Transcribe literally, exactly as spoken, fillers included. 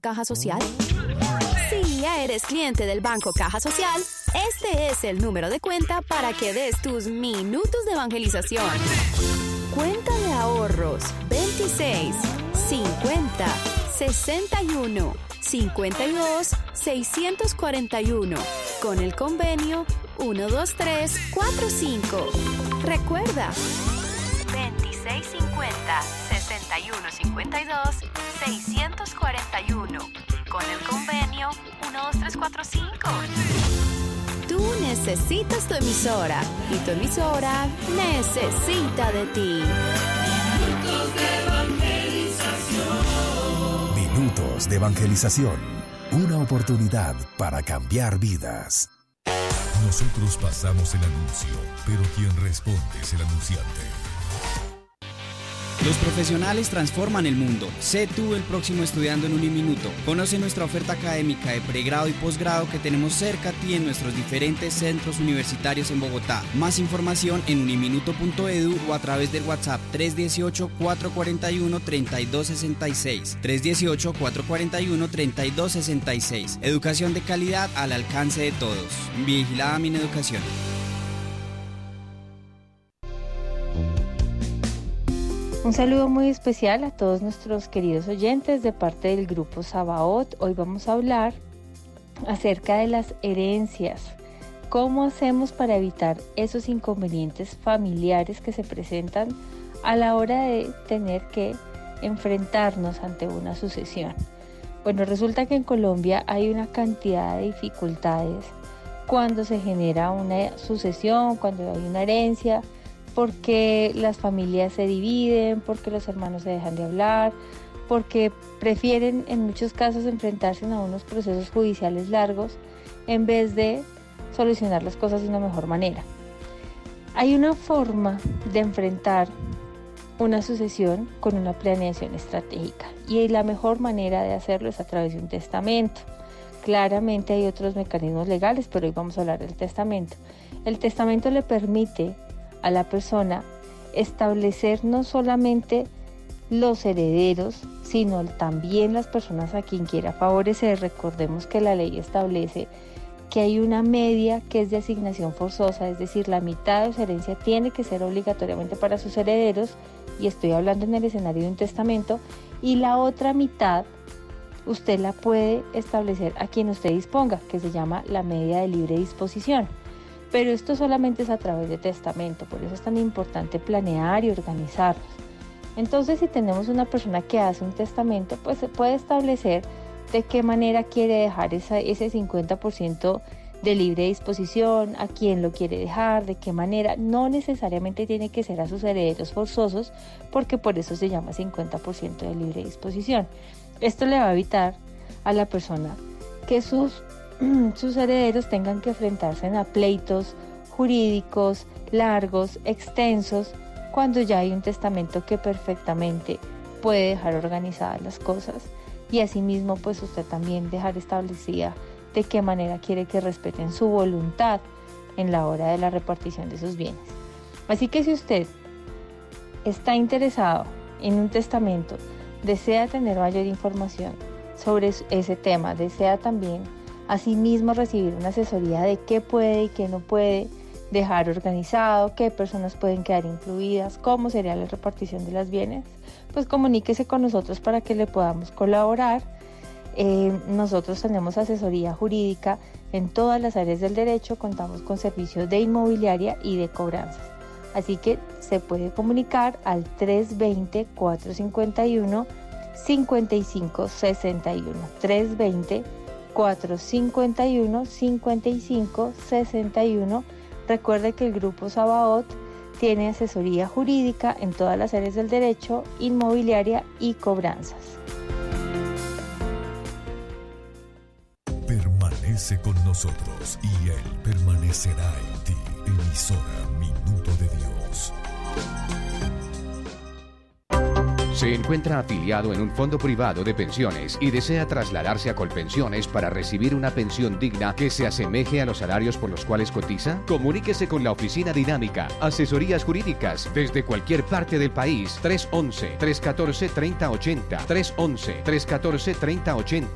Caja Social? Si ya eres cliente del Banco Caja Social, este es el número de cuenta para que des tus minutos de evangelización. Cuenta de ahorros veintiséis, cincuenta, sesenta y uno, cincuenta y dos, seiscientos cuarenta y uno, con el convenio uno dos tres cuatro cinco. Recuerda, veintiséis cincuenta, sesenta y uno cincuenta y dos, seiscientos cuarenta y uno, con el convenio uno dos tres cuatro cinco. Tú necesitas tu emisora y tu emisora necesita de ti. Minutos de evangelización. Minutos de evangelización. Una oportunidad para cambiar vidas. Nosotros pasamos el anuncio, pero quien responde es el anunciante. Los profesionales transforman el mundo. Sé tú el próximo estudiando en Uniminuto. Conoce nuestra oferta académica de pregrado y posgrado que tenemos cerca a ti en nuestros diferentes centros universitarios en Bogotá. Más información en uniminuto punto edu o a través del WhatsApp tres uno ocho, cuatro cuatro uno, tres dos seis seis. tres uno ocho, cuatro cuatro uno, tres dos seis seis. Educación de calidad al alcance de todos. Vigilada Mineducación. Un saludo muy especial a todos nuestros queridos oyentes de parte del Grupo Sabaoth. Hoy vamos a hablar acerca de las herencias. ¿Cómo hacemos para evitar esos inconvenientes familiares que se presentan a la hora de tener que enfrentarnos ante una sucesión? Bueno, resulta que en Colombia hay una cantidad de dificultades cuando se genera una sucesión, cuando hay una herencia, porque las familias se dividen, porque los hermanos se dejan de hablar, porque prefieren en muchos casos enfrentarse a unos procesos judiciales largos en vez de solucionar las cosas de una mejor manera. Hay una forma de enfrentar una sucesión con una planeación estratégica y la mejor manera de hacerlo es a través de un testamento. Claramente hay otros mecanismos legales, pero hoy vamos a hablar del testamento. El testamento le permite a la persona establecer no solamente los herederos, sino también las personas a quien quiera favorecer. Recordemos que la ley establece que hay una media que es de asignación forzosa, es decir, la mitad de su herencia tiene que ser obligatoriamente para sus herederos, y estoy hablando en el escenario de un testamento, y la otra mitad usted la puede establecer a quien usted disponga, que se llama la media de libre disposición. Pero esto solamente es a través de testamento, por eso es tan importante planear y organizarnos. Entonces, si tenemos una persona que hace un testamento, pues se puede establecer de qué manera quiere dejar esa, ese cincuenta por ciento de libre disposición, a quién lo quiere dejar, de qué manera. No necesariamente tiene que ser a sus herederos forzosos, porque por eso se llama cincuenta por ciento de libre disposición. Esto le va a evitar a la persona que sus sus herederos tengan que enfrentarse a pleitos jurídicos largos, extensos, cuando ya hay un testamento que perfectamente puede dejar organizadas las cosas, y asimismo pues usted también dejar establecida de qué manera quiere que respeten su voluntad en la hora de la repartición de sus bienes. Así que si usted está interesado en un testamento, desea tener mayor información sobre ese tema, desea también asimismo recibir una asesoría de qué puede y qué no puede dejar organizado, qué personas pueden quedar incluidas, cómo sería la repartición de los bienes, pues comuníquese con nosotros para que le podamos colaborar. Eh, nosotros tenemos asesoría jurídica en todas las áreas del derecho, contamos con servicios de inmobiliaria y de cobranzas. Así que se puede comunicar al tres dos cero, cuatro cinco uno, cinco cinco seis uno, tres dos cero, cuatro cinco uno, cinco cinco seis uno. Recuerde que el Grupo Sabaoth tiene asesoría jurídica en todas las áreas del derecho, inmobiliaria y cobranzas. Permanece con nosotros y Él permanecerá en ti. Emisora Minuto de Dios. Se encuentra afiliado en un fondo privado de pensiones y desea trasladarse a Colpensiones para recibir una pensión digna que se asemeje a los salarios por los cuales cotiza. Comuníquese con la Oficina Dinámica, asesorías jurídicas desde cualquier parte del país. tres once, tres catorce, treinta ochenta, tres once, tres catorce, treinta ochenta.